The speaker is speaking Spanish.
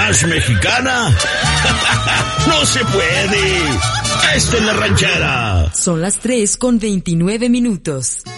más mexicana? ¡No se puede! ¡Esta es la ranchera! Son las 3:29.